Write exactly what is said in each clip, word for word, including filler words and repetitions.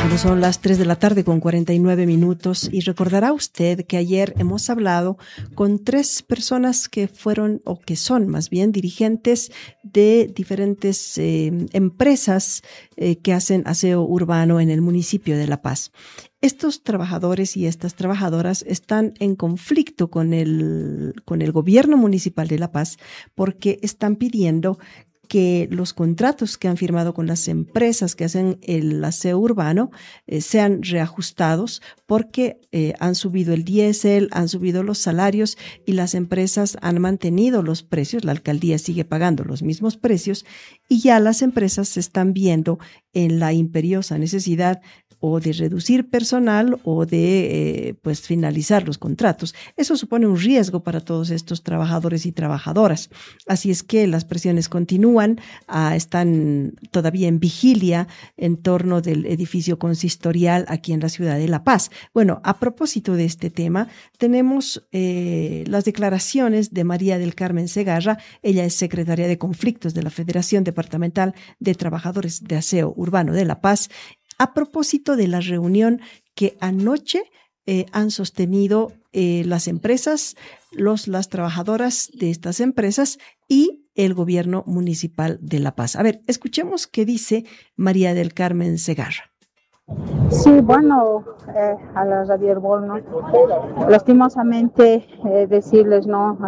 Cuando son las tres de la tarde con cuarenta y nueve minutos, y recordará usted que ayer hemos hablado con tres personas que fueron, o que son más bien, dirigentes de diferentes eh, empresas eh, que hacen aseo urbano en el municipio de La Paz. Estos trabajadores y estas trabajadoras están en conflicto con el, con el gobierno municipal de La Paz porque están pidiendo que los contratos que han firmado con las empresas que hacen el aseo urbano eh, sean reajustados porque eh, han subido el diésel, han subido los salarios y las empresas han mantenido los precios. La alcaldía sigue pagando los mismos precios y ya las empresas se están viendo en la imperiosa necesidad o de reducir personal o de eh, pues finalizar los contratos. Eso supone un riesgo para todos estos trabajadores y trabajadoras. Así es que las presiones continúan, ah, están todavía en vigilia en torno del edificio consistorial aquí en la ciudad de La Paz. Bueno, a propósito de este tema, tenemos eh, las declaraciones de María del Carmen Segarra. Ella es secretaria de Conflictos de la Federación Departamental de Trabajadores de Aseo Urbano de La Paz, a propósito de la reunión que anoche eh, han sostenido eh, las empresas, los, las trabajadoras de estas empresas y el gobierno municipal de La Paz. A ver, escuchemos qué dice María del Carmen Segarra. Sí, bueno, eh, a la Radio Herbol, ¿no? Lastimosamente eh, decirles, ¿no?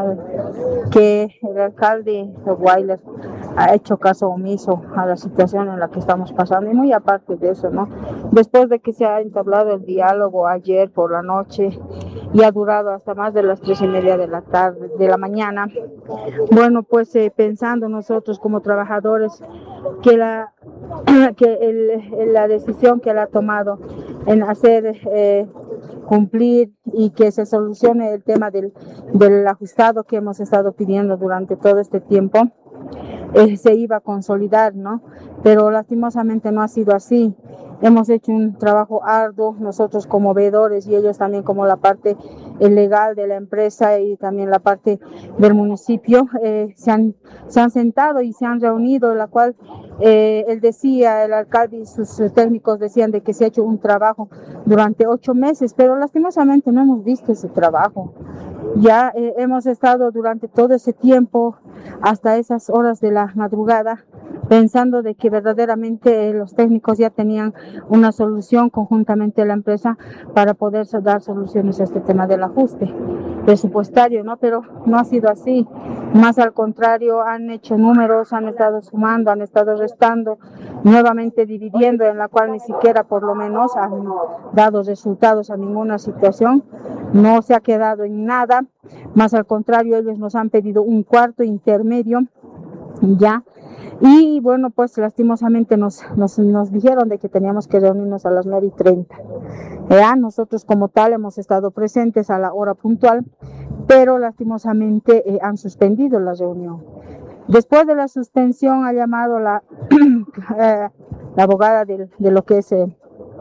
Que el alcalde de Guaylas ha hecho caso omiso a la situación en la que estamos pasando y muy aparte de eso, ¿no? Después de que se ha entablado el diálogo ayer por la noche y ha durado hasta más de las tres y media de la tarde, de la mañana, bueno, pues eh, pensando nosotros como trabajadores que la que el, la decisión que él ha tomado en hacer eh, cumplir y que se solucione el tema del, del ajustado que hemos estado pidiendo durante todo este tiempo, eh, se iba a consolidar, ¿no? Pero lastimosamente no ha sido así. Hemos hecho un trabajo arduo, nosotros como veedores y ellos también como la parte legal de la empresa y también la parte del municipio, eh, se, han, se han sentado y se han reunido, la cual eh, él decía, el alcalde y sus técnicos decían de que se ha hecho un trabajo durante ocho meses, pero lastimosamente no hemos visto ese trabajo. Ya eh, hemos estado durante todo ese tiempo, hasta esas horas de la madrugada, pensando de que verdaderamente los técnicos ya tenían una solución conjuntamente a la empresa para poder dar soluciones a este tema del ajuste presupuestario, ¿no? Pero no ha sido así. Más al contrario, han hecho números, han estado sumando, han estado restando, nuevamente dividiendo, en la cual ni siquiera por lo menos han dado resultados a ninguna situación. No se ha quedado en nada. Más al contrario, ellos nos han pedido un cuarto intermedio ya. Y bueno, pues lastimosamente nos, nos, nos dijeron de que teníamos que reunirnos a las nueve y treinta. ¿Ya? Nosotros como tal hemos estado presentes a la hora puntual, pero lastimosamente eh, han suspendido la reunión. Después de la suspensión ha llamado la, eh, la abogada de, de lo que es eh,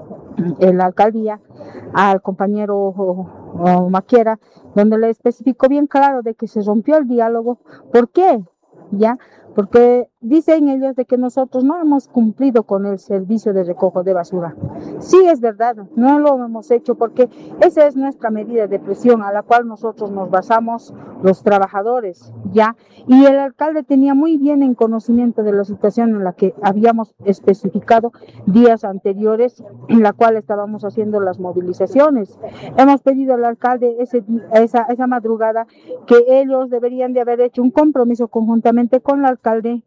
la alcaldía al compañero o, o Maquera, donde le especificó bien claro de que se rompió el diálogo. ¿Por qué? ¿Ya? Porque dicen ellos de que nosotros no hemos cumplido con el servicio de recojo de basura. Sí, es verdad, no lo hemos hecho porque esa es nuestra medida de presión a la cual nosotros nos basamos los trabajadores, ¿ya? Y el alcalde tenía muy bien en conocimiento de la situación en la que habíamos especificado días anteriores, en la cual estábamos haciendo las movilizaciones. Hemos pedido al alcalde ese, esa, esa madrugada que ellos deberían de haber hecho un compromiso conjuntamente con el alcalde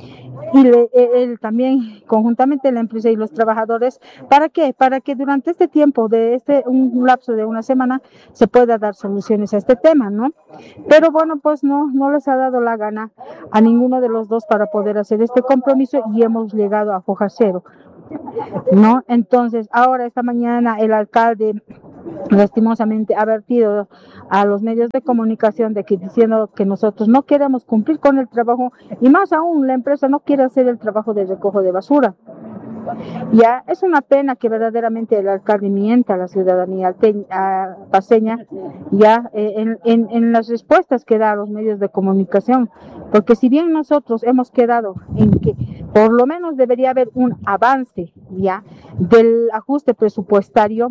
y le, él también conjuntamente la empresa y los trabajadores. ¿Para qué? Para que durante este tiempo de este un lapso de una semana se pueda dar soluciones a este tema, ¿no? Pero bueno, pues no no les ha dado la gana a ninguno de los dos para poder hacer este compromiso y hemos llegado a foja cero, ¿no? Entonces, ahora esta mañana el alcalde lastimosamente ha vertido a los medios de comunicación de que diciendo que nosotros no queremos cumplir con el trabajo y más aún la empresa no quiere hacer el trabajo de recojo de basura. Ya es una pena que verdaderamente el alcalde mienta a la ciudadanía alteña, a paseña, ya eh, en, en, en las respuestas que da a los medios de comunicación, porque si bien nosotros hemos quedado en que por lo menos debería haber un avance ya del ajuste presupuestario,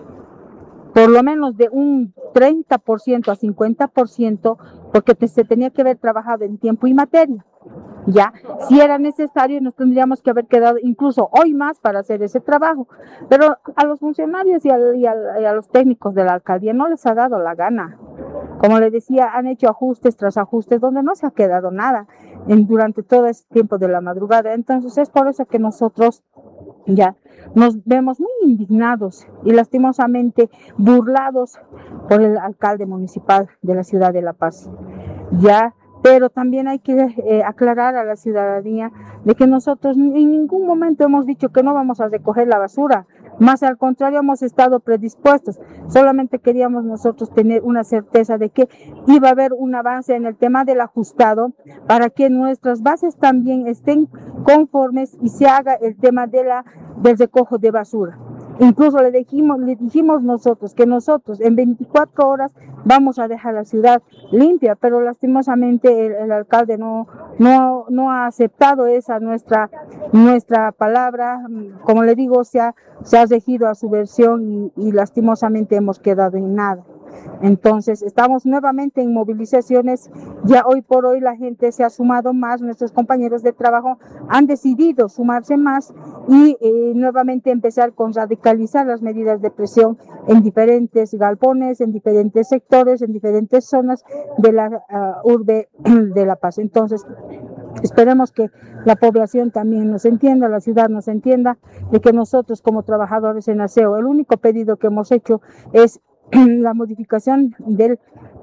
por lo menos de un treinta por ciento a cincuenta por ciento, porque te, se tenía que haber trabajado en tiempo y materia. Ya, si era necesario, nos tendríamos que haber quedado incluso hoy más para hacer ese trabajo, pero a los funcionarios y a, y a, y a los técnicos de la alcaldía no les ha dado la gana. Como les decía, han hecho ajustes tras ajustes donde no se ha quedado nada en, durante todo ese tiempo de la madrugada. Entonces es por eso que nosotros ya nos vemos muy indignados y lastimosamente burlados por el alcalde municipal de la ciudad de La Paz. Ya, pero también hay que eh, aclarar a la ciudadanía de que nosotros en ningún momento hemos dicho que no vamos a recoger la basura, más al contrario hemos estado predispuestos, solamente queríamos nosotros tener una certeza de que iba a haber un avance en el tema del ajustado para que nuestras bases también estén conformes y se haga el tema de la, del recojo de basura. Incluso le dijimos, le dijimos nosotros que nosotros en veinticuatro horas vamos a dejar la ciudad limpia, pero lastimosamente el, el alcalde no, no, no ha aceptado esa nuestra, nuestra palabra. Como le digo, se ha, se ha regido a su versión y, y lastimosamente hemos quedado en nada. Entonces estamos nuevamente en movilizaciones, ya hoy por hoy la gente se ha sumado más, nuestros compañeros de trabajo han decidido sumarse más y eh, nuevamente empezar con radicalizar las medidas de presión en diferentes galpones, en diferentes sectores, en diferentes zonas de la uh, urbe de La Paz. Entonces esperemos que la población también nos entienda, la ciudad nos entienda, de que nosotros como trabajadores en aseo, el único pedido que hemos hecho es la modificación del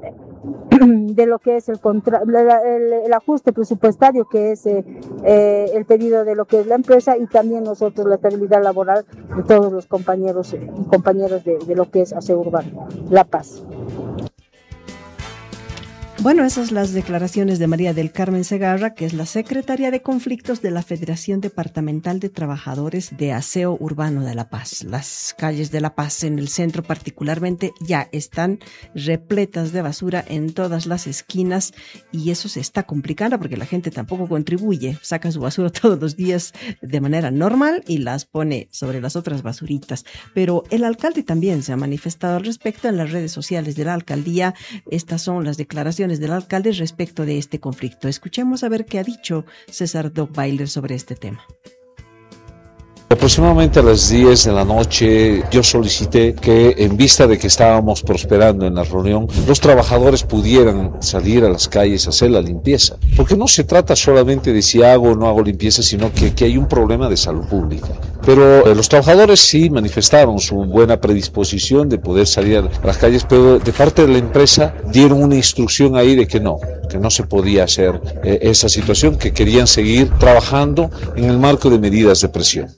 de lo que es el, contra, el, el ajuste presupuestario, que es eh, eh, el pedido de lo que es la empresa, y también nosotros la estabilidad laboral de todos los compañeros y compañeras de, de lo que es Aseo Urbano La Paz. Bueno, esas son las declaraciones de María del Carmen Segarra, que es la secretaria de conflictos de la Federación Departamental de Trabajadores de Aseo Urbano de La Paz. Las calles de La Paz, en el centro particularmente, ya están repletas de basura en todas las esquinas y eso se está complicando porque la gente tampoco contribuye. Saca su basura todos los días de manera normal y las pone sobre las otras basuritas. Pero el alcalde también se ha manifestado al respecto en las redes sociales de la alcaldía. Estas son las declaraciones del alcalde respecto de este conflicto. Escuchemos a ver qué ha dicho César Dockweiler sobre este tema. Aproximadamente a las diez de la noche yo solicité que, en vista de que estábamos prosperando en la reunión, los trabajadores pudieran salir a las calles a hacer la limpieza, porque no se trata solamente de si hago o no hago limpieza, sino que, que hay un problema de salud pública. Pero eh, los trabajadores sí manifestaron su buena predisposición de poder salir a las calles, pero de parte de la empresa dieron una instrucción ahí de que no, que no se podía hacer eh, esa situación, que querían seguir trabajando en el marco de medidas de presión.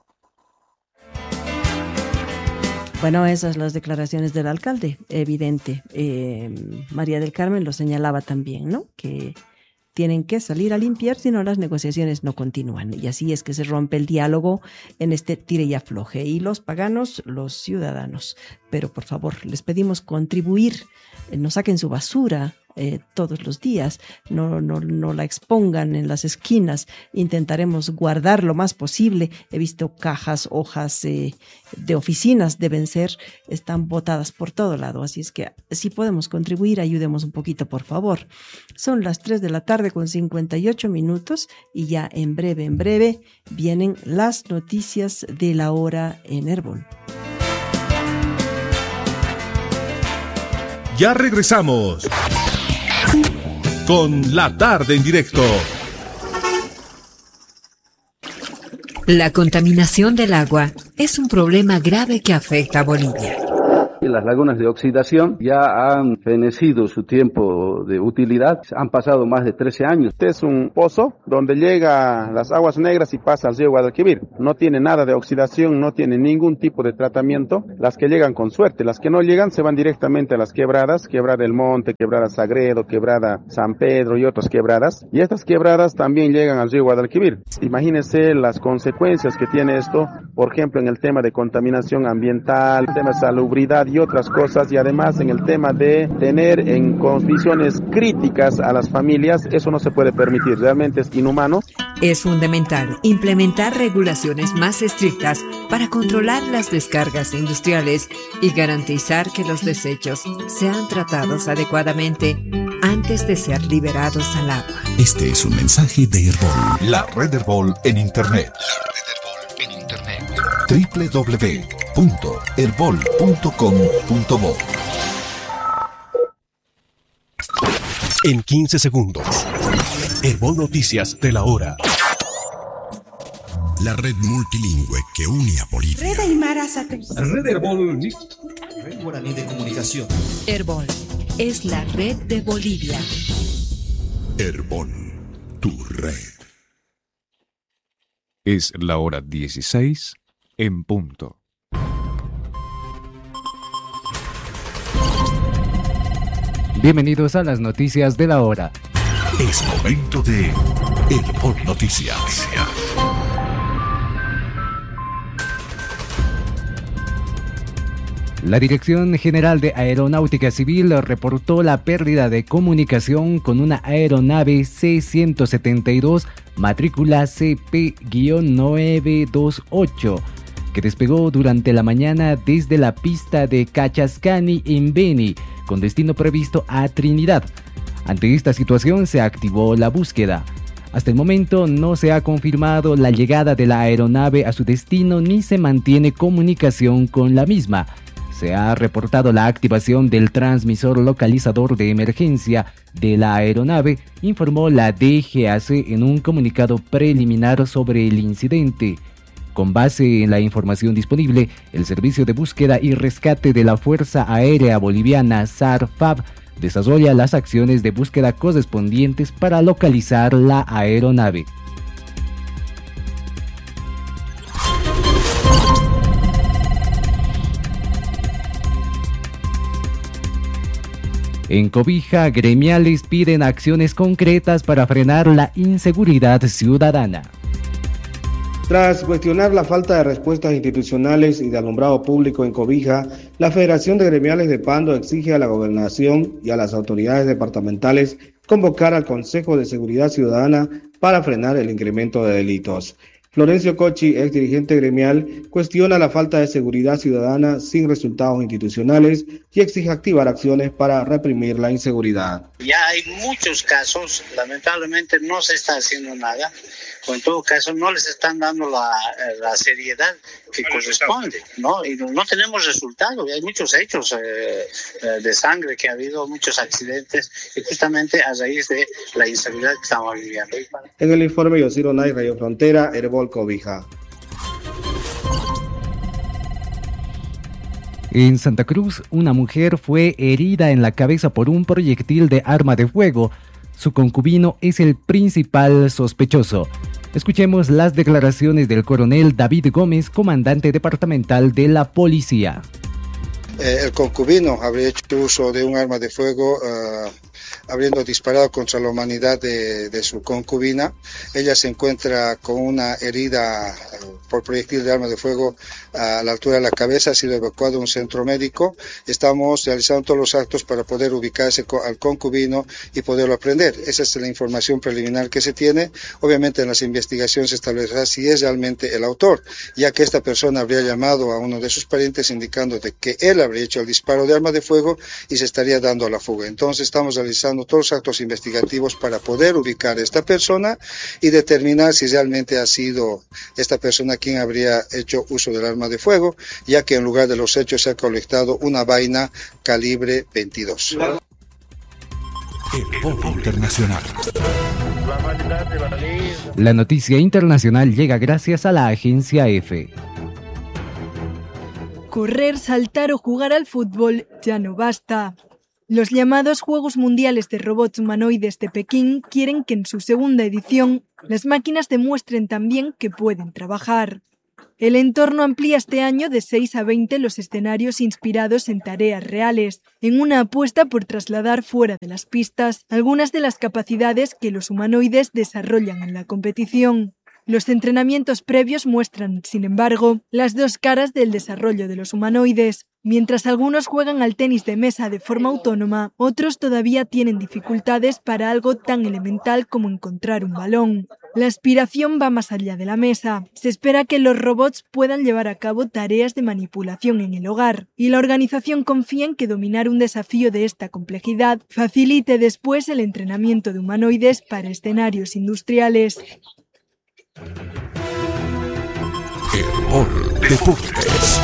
Bueno, esas son las declaraciones del alcalde, evidente. Eh, María del Carmen lo señalaba también, ¿no? Que tienen que salir a limpiar, si no las negociaciones no continúan. Y así es que se rompe el diálogo en este tire y afloje. Y los paganos, los ciudadanos. Pero por favor, les pedimos contribuir, eh, no saquen su basura eh, todos los días, no, no, no la expongan en las esquinas. Intentaremos guardar lo más posible. He visto cajas, hojas eh, de oficinas, deben ser, están botadas por todo lado. Así es que si podemos contribuir, ayudemos un poquito, por favor. Son las tres de la tarde con cincuenta y ocho minutos y ya en breve, en breve, vienen las noticias de la hora en Herbol. Ya regresamos con La Tarde en Directo. La contaminación del agua es un problema grave que afecta a Bolivia. Y las lagunas de oxidación ya han fenecido su tiempo de utilidad, han pasado más de trece años. Este es un pozo donde llega las aguas negras y pasa al río Guadalquivir. No tiene nada de oxidación, no tiene ningún tipo de tratamiento. Las que llegan con suerte, las que no llegan se van directamente a las quebradas, Quebrada del Monte, Quebrada Sagredo, Quebrada San Pedro y otras quebradas. Y estas quebradas también llegan al río Guadalquivir. Imagínense las consecuencias que tiene esto, por ejemplo, en el tema de contaminación ambiental, el tema de salubridad y otras cosas, y además en el tema de tener en condiciones críticas a las familias. Eso no se puede permitir, realmente es inhumano. Es fundamental implementar regulaciones más estrictas para controlar las descargas industriales y garantizar que los desechos sean tratados adecuadamente antes de ser liberados al agua. Este es un mensaje de Herbol, la red Herbol en Internet. La red Herbol en Internet. doble u doble u doble u punto herbol punto com punto bo. En quince segundos. Herbol Noticias de la hora. La red multilingüe que une a Bolivia. Red Aymara Satélite. Red Herbol. Red Guaraní de Comunicación. Herbol es la red de Bolivia. Herbol, tu red. Es la hora dieciséis en punto. Bienvenidos a las noticias de la hora. Es momento de Herbol Noticias. La Dirección General de Aeronáutica Civil reportó la pérdida de comunicación con una aeronave C ciento setenta y dos, matrícula C P nueve dos ocho, que despegó durante la mañana desde la pista de Cachascani en Beni, con destino previsto a Trinidad. Ante esta situación se activó la búsqueda. Hasta el momento no se ha confirmado la llegada de la aeronave a su destino ni se mantiene comunicación con la misma. Se ha reportado la activación del transmisor localizador de emergencia de la aeronave, informó la D G A C en un comunicado preliminar sobre el incidente. Con base en la información disponible, el Servicio de Búsqueda y Rescate de la Fuerza Aérea Boliviana, SARFAB, desarrolla las acciones de búsqueda correspondientes para localizar la aeronave. En Cobija, gremiales piden acciones concretas para frenar la inseguridad ciudadana. Tras cuestionar la falta de respuestas institucionales y de alumbrado público en Cobija, la Federación de Gremiales de Pando exige a la Gobernación y a las autoridades departamentales convocar al Consejo de Seguridad Ciudadana para frenar el incremento de delitos. Florencio Cochi, ex dirigente gremial, cuestiona la falta de seguridad ciudadana sin resultados institucionales y exige activar acciones para reprimir la inseguridad. Ya hay muchos casos, lamentablemente no se está haciendo nada, o en todo caso no les están dando la, la seriedad que corresponde, ¿no? Y no tenemos resultados, hay muchos hechos eh, de sangre que ha habido, muchos accidentes, y justamente a raíz de la inseguridad que estamos viviendo. En el informe Yosiro Nay, Radio Frontera, Herbol Cobija. En Santa Cruz, una mujer fue herida en la cabeza por un proyectil de arma de fuego. Su concubino es el principal sospechoso. Escuchemos las declaraciones del coronel David Gómez, comandante departamental de la policía. Eh, el concubino habría hecho uso de un arma de fuego, uh, habiendo disparado contra la humanidad de, de su concubina. Ella se encuentra con una herida uh, por proyectil de arma de fuego uh, a la altura de la cabeza. Ha sido evacuado a un centro médico. Estamos realizando todos los actos para poder ubicarse co- al concubino y poderlo aprender. Esa es la información preliminar que se tiene. Obviamente en las investigaciones se establecerá si es realmente el autor, ya que esta persona habría llamado a uno de sus parientes indicando de que él habría hecho el disparo de arma de fuego y se estaría dando a la fuga. Entonces estamos realizando todos los actos investigativos para poder ubicar a esta persona y determinar si realmente ha sido esta persona quien habría hecho uso del arma de fuego, ya que en lugar de los hechos se ha colectado una vaina calibre veintidós. Herbol Internacional. La noticia internacional llega gracias a la agencia EFE. Correr, saltar o jugar al fútbol ya no basta. Los llamados Juegos Mundiales de Robots Humanoides de Pekín quieren que en su segunda edición las máquinas demuestren también que pueden trabajar. El entorno amplía este año de seis a veinte los escenarios inspirados en tareas reales, en una apuesta por trasladar fuera de las pistas algunas de las capacidades que los humanoides desarrollan en la competición. Los entrenamientos previos muestran, sin embargo, las dos caras del desarrollo de los humanoides. Mientras algunos juegan al tenis de mesa de forma autónoma, otros todavía tienen dificultades para algo tan elemental como encontrar un balón. La aspiración va más allá de la mesa. Se espera que los robots puedan llevar a cabo tareas de manipulación en el hogar, y la organización confía en que dominar un desafío de esta complejidad facilite después el entrenamiento de humanoides para escenarios industriales. Herbol Deportes.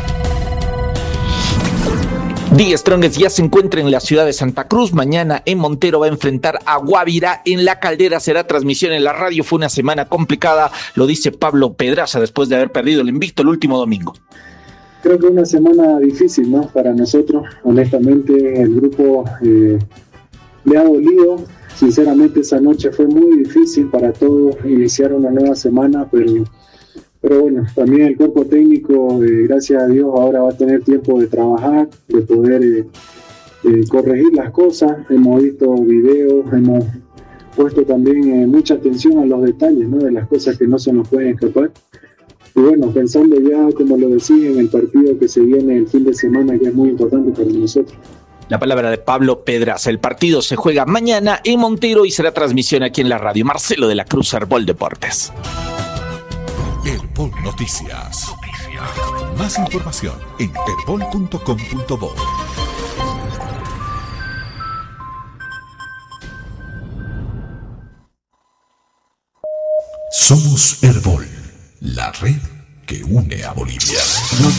The Strongest ya se encuentra en la ciudad de Santa Cruz. Mañana en Montero va a enfrentar a Guavirá. En La Caldera será transmisión en la radio. Fue una semana complicada, lo dice Pablo Pedraza, después de haber perdido el invicto el último domingo. Creo que una semana difícil, ¿no? Para nosotros. Honestamente, el grupo eh, le ha dolido. Sinceramente, esa noche fue muy difícil para todos iniciar una nueva semana, pero, pero bueno, también el cuerpo técnico, eh, gracias a Dios, ahora va a tener tiempo de trabajar, de poder eh, eh, corregir las cosas. Hemos visto videos, hemos puesto también eh, mucha atención a los detalles, ¿no? De las cosas que no se nos pueden escapar. Y bueno, pensando ya, como lo decía, en el partido que se viene el fin de semana, que es muy importante para nosotros. La palabra de Pablo Pedraza. El partido se juega mañana en Montero y será transmisión aquí en la radio. Marcelo de la Cruz, Herbol Deportes. Herbol Noticias. Noticias. Más información en herbol punto com punto bo. Somos Herbol, la red que une a Bolivia.